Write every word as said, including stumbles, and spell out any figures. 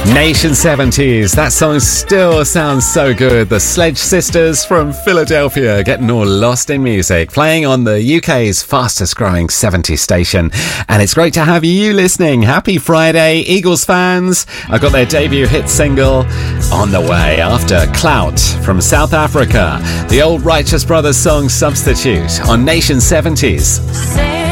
Nation seventies, that song still sounds so good. The Sledge Sisters from Philadelphia, getting all lost in music, playing on the U K's fastest growing seventies station. And it's great to have you listening. Happy Friday, Eagles fans. I've got their debut hit single on the way after Clout from South Africa. The old Righteous Brothers song Substitute on Nation seventies.